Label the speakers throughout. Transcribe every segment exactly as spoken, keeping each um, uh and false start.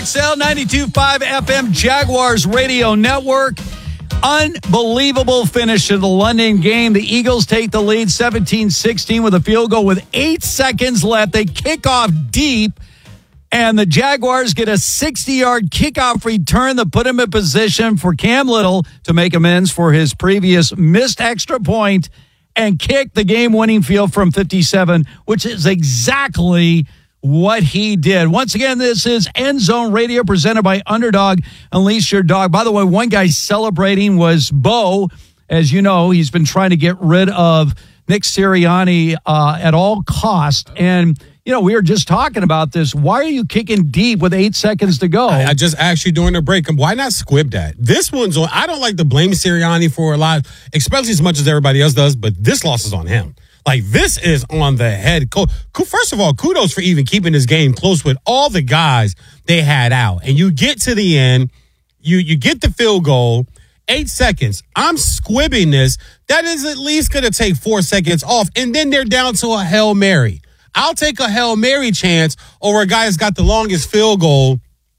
Speaker 1: X L ninety-two point five F M Jaguars Radio Network. Unbelievable finish to the London game. The Eagles take the lead seventeen sixteen with a field goal with eight seconds left. They kick off deep, and the Jaguars get a sixty-yard kickoff return that put him in position for Cam Little to make amends for his previous missed extra point and kick the game-winning field from fifty-seven, which is exactly what he did. Once again, this is End Zone Radio presented by Underdog. Unleash your dog. By the way, one guy celebrating was Bo. As you know, he's been trying to get rid of Nick Sirianni uh, at all cost. And, you know, we were just talking about this. Why are you kicking deep with eight seconds to go?
Speaker 2: I, I just asked you during the break, why not squib that? This one's on. I don't like to blame Sirianni for a lot, especially as much as everybody else does, but this loss is on him. Like, this is on the head coach. First of all, kudos for even keeping this game close with all the guys they had out. And you get to the end, you you get the field goal, eight seconds. I'm squibbing this. That is at least going to take four seconds off. And then they're down to a Hail Mary. I'll take a Hail Mary chance over a guy that's got the longest field goal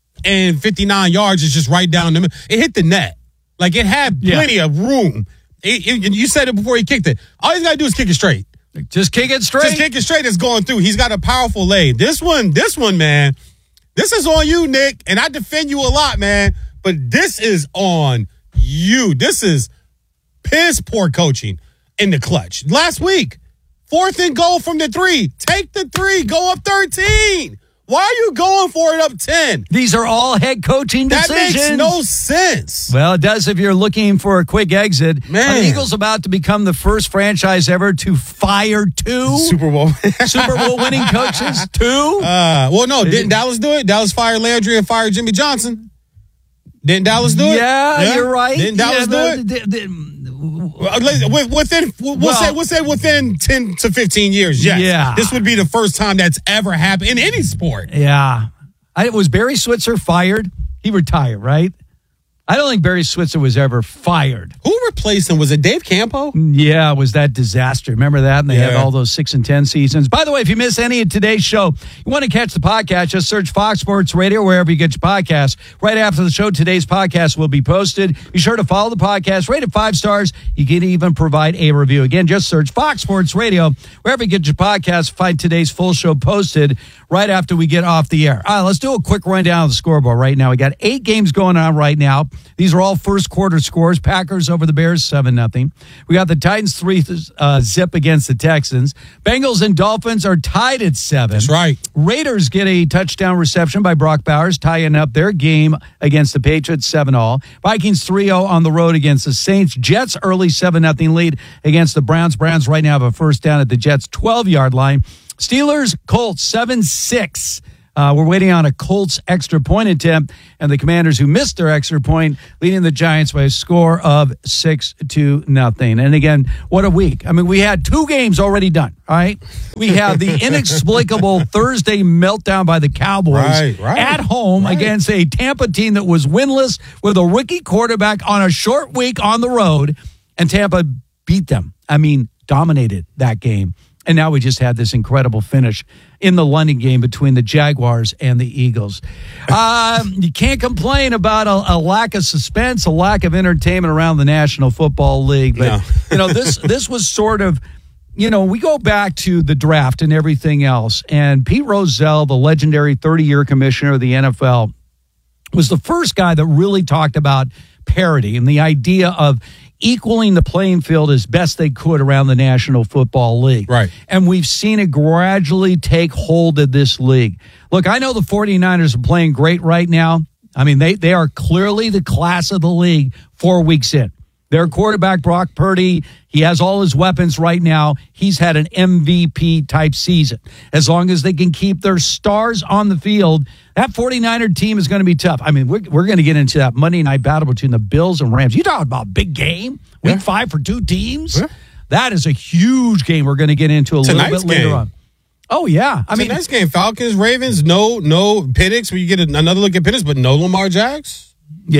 Speaker 2: and fifty-nine yards is just right down the middle. It hit the net. Like, it had plenty yeah. of room. It, it, you said it before he kicked it. All he's got to do is kick it straight.
Speaker 1: Just kick it straight.
Speaker 2: Just kick it straight. It's going through. He's got a powerful leg. This one, this one, man, this is on you, Nick. And I defend you a lot, man. But this is on you. This is piss poor coaching in the clutch. Last week, fourth and goal from the three. Take the three. Go up thirteen. Why are you going for it up ten?
Speaker 1: These are all head coaching decisions.
Speaker 2: That makes no sense.
Speaker 1: Well, it does if you're looking for a quick exit.
Speaker 2: Man.
Speaker 1: Are the Eagles about to become the first franchise ever to fire two
Speaker 2: Super Bowl
Speaker 1: Super Bowl winning coaches? Two?
Speaker 2: Uh, well, no, didn't Dallas do it? Dallas fired Landry and fired Jimmy Johnson. Didn't Dallas do it?
Speaker 1: Yeah, yeah. You're right.
Speaker 2: Didn't Dallas
Speaker 1: yeah,
Speaker 2: do
Speaker 1: the,
Speaker 2: it?
Speaker 1: The, the,
Speaker 2: Within, we'll,
Speaker 1: well,
Speaker 2: say, we'll say within ten to fifteen years, yes.
Speaker 1: Yeah.
Speaker 2: This would be the first time that's ever happened in any sport.
Speaker 1: Yeah. I, was Barry Switzer fired? He retired, right? I don't think Barry Switzer was ever fired.
Speaker 2: Who replaced him? Was it Dave Campo?
Speaker 1: Yeah, it was that disaster. Remember that? And they
Speaker 2: yeah.
Speaker 1: had all those six and ten seasons. By the way, if you miss any of today's show, you want to catch the podcast, just search Fox Sports Radio wherever you get your podcasts. Right after the show, today's podcast will be posted. Be sure to follow the podcast. Rate it five stars. You can even provide a review. Again, just search Fox Sports Radio wherever you get your podcast. Find today's full show posted right after we get off the air. All right, let's do a quick rundown of the scoreboard right now. We got eight games going on right now. These are all first quarter scores. Packers over the Bears, seven nothing. We got the Titans three uh, zip against the Texans. Bengals and Dolphins are tied at seven.
Speaker 2: That's right.
Speaker 1: Raiders get a touchdown reception by Brock Bowers, tying up their game against the Patriots, seven all. Vikings three oh on the road against the Saints. Jets early seven nothing lead against the Browns. Browns right now have a first down at the Jets' twelve-yard line. Steelers, Colts, seven six. Uh, we're waiting on a Colts extra point attempt, and the Commanders, who missed their extra point, leading the Giants by a score of six to nothing. And again, what a week. I mean, we had two games already done, all right? We have the inexplicable Thursday meltdown by the Cowboys
Speaker 2: right, right,
Speaker 1: at home
Speaker 2: right.
Speaker 1: against a Tampa team that was winless with a rookie quarterback on a short week on the road, and Tampa beat them. I mean, dominated that game. And now we just had this incredible finish in the London game between the Jaguars and the Eagles. Um, you can't complain about a, a lack of suspense, a lack of entertainment around the National Football League. But,
Speaker 2: no.
Speaker 1: you know, this this was sort of, you know, we go back to the draft and everything else. And Pete Rozelle, the legendary thirty-year commissioner of the N F L, was the first guy that really talked about parity and the idea of equaling the playing field as best they could around the National Football League.
Speaker 2: Right.
Speaker 1: And we've seen it gradually take hold of this league. Look, I know the 49ers are playing great right now. I mean, they, they are clearly the class of the league four weeks in. Their quarterback, Brock Purdy, he has all his weapons right now. He's had an M V P-type season. As long as they can keep their stars on the field, that 49er team is going to be tough. I mean, we're, we're going to get into that Monday night battle between the Bills and Rams. You talk about big game, week yeah. five for two teams. Yeah. That is a huge game we're going to get into a
Speaker 2: Tonight's
Speaker 1: little bit later
Speaker 2: game.
Speaker 1: on. Oh, yeah. I mean,
Speaker 2: tonight's game, Falcons, Ravens, no, no Penix. We get another look at Penix, but no Lamar Jackson.
Speaker 1: Yeah.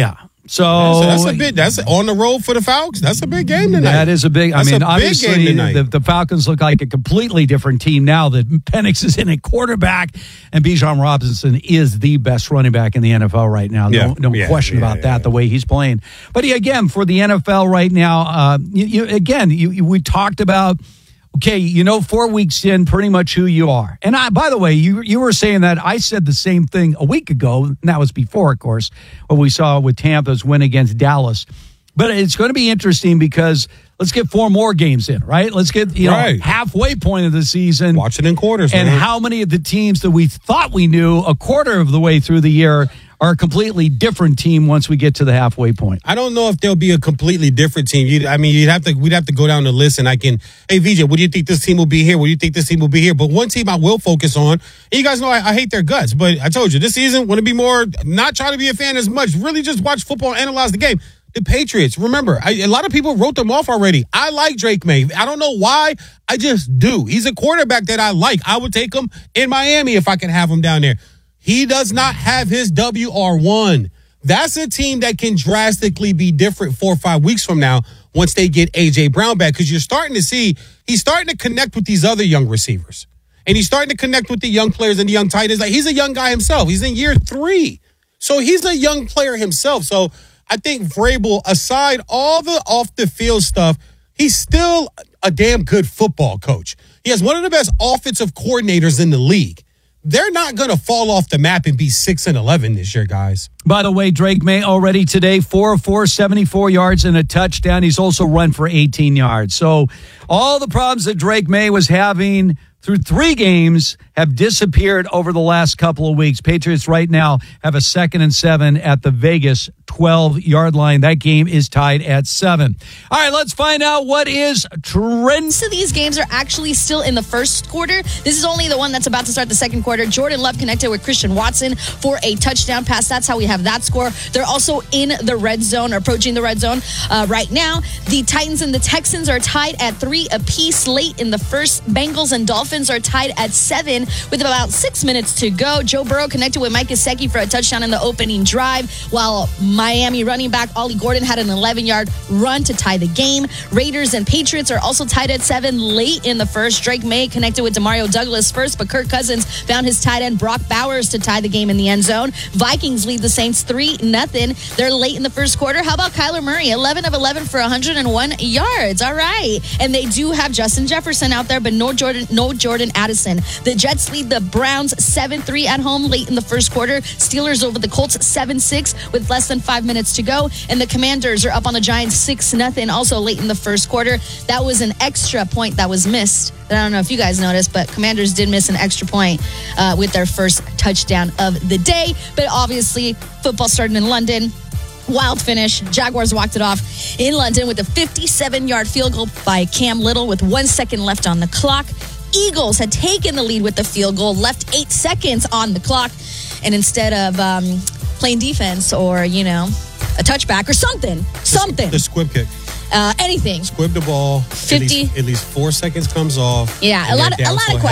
Speaker 1: So
Speaker 2: that's, that's a big. That's on the road for the Falcons. That's a big game tonight.
Speaker 1: That is a big.
Speaker 2: That's
Speaker 1: I mean,
Speaker 2: a big
Speaker 1: obviously,
Speaker 2: game tonight.
Speaker 1: the, the Falcons look like a completely different team now that Penix is in a quarterback, and Bijan Robinson is the best running back in the N F L right now.
Speaker 2: Yeah.
Speaker 1: No, no
Speaker 2: Yeah,
Speaker 1: question
Speaker 2: yeah,
Speaker 1: about
Speaker 2: yeah,
Speaker 1: that.
Speaker 2: yeah.
Speaker 1: The way he's playing, but he, again for the N F L right now, uh, you, you, again, you, you, we talked about. Okay, you know, four weeks in, pretty much who you are. And I, by the way, you you were saying that I said the same thing a week ago, and that was before, of course, what we saw with Tampa's win against Dallas. But it's going to be interesting because let's get four more games in, right? Let's get, you know,
Speaker 2: Right.
Speaker 1: halfway point of the season.
Speaker 2: Watch it in quarters,
Speaker 1: And
Speaker 2: man.
Speaker 1: how many of the teams that we thought we knew a quarter of the way through the year are a completely different team once we get to the halfway point.
Speaker 2: I don't know if there'll be a completely different team. You'd, I mean, you'd have to. We'd have to go down the list, and I can. Hey, V J, what do you think this team will be here? What do you think this team will be here? But one team I will focus on. And you guys know I, I hate their guts, but I told you this season want to be more. Not trying to be a fan as much. Really, just watch football, analyze the game. The Patriots. Remember, I, a lot of people wrote them off already. I like Drake May. I don't know why. I just do. He's a quarterback that I like. I would take him in Miami if I could have him down there. He does not have his W R one. That's a team that can drastically be different four or five weeks from now once they get A J. Brown back, because you're starting to see he's starting to connect with these other young receivers. And he's starting to connect with the young players and the young tight ends. Like, he's a young guy himself. He's in year three. So he's a young player himself. So I think Vrabel, aside all the off-the-field stuff, he's still a damn good football coach. He has one of the best offensive coordinators in the league. They're not going to fall off the map and be six and eleven this year, guys.
Speaker 1: By the way, Drake May already today, four of four, seventy-four yards and a touchdown. He's also run for eighteen yards. So all the problems that Drake May was having through three games have disappeared over the last couple of weeks. Patriots right now have a second and seven at the Vegas twelve-yard line. That game is tied at seven. All right, let's find out what is trending.
Speaker 3: Most of these games are actually still in the first quarter. This is only the one that's about to start the second quarter. Jordan Love connected with Christian Watson for a touchdown pass. That's how we have that score. They're also in the red zone, or approaching the red zone uh, right now. The Titans and the Texans are tied at three apiece late in the first. Bengals and Dolphins are tied at seven with about six minutes to go. Joe Burrow connected with Mike Gesicki for a touchdown in the opening drive, while Miami running back Ollie Gordon had an eleven-yard run to tie the game. Raiders and Patriots are also tied at seven late in the first. Drake May connected with Demario Douglas first, but Kirk Cousins found his tight end Brock Bowers to tie the game in the end zone. Vikings lead the Saints three nothing. They're late in the first quarter. How about Kyler Murray? eleven of eleven for one hundred one yards. All right. And they do have Justin Jefferson out there, but no Jordan, no Jordan Addison. The Jets lead the Browns seven three at home late in the first quarter. Steelers over the Colts seven six with less than five minutes to go. And the Commanders are up on the Giants six nothing also late in the first quarter. That was an extra point that was missed. I don't know if you guys noticed, but Commanders did miss an extra point uh, with their first touchdown of the day. But obviously, football started in London. Wild finish. Jaguars walked it off in London with a fifty-seven-yard field goal by Cam Little with one second left on the clock. Eagles had taken the lead with the field goal, left eight seconds on the clock, and instead of um, playing defense or, you know, a touchback or something, something,
Speaker 2: The squib kick.
Speaker 3: uh, anything.
Speaker 2: Squib the ball.
Speaker 3: fifty
Speaker 2: At least, at least four seconds comes off.
Speaker 3: Yeah, a
Speaker 2: and
Speaker 3: lot,
Speaker 2: they're
Speaker 3: of, a
Speaker 2: down
Speaker 3: lot
Speaker 2: for
Speaker 3: of
Speaker 2: a
Speaker 3: questions.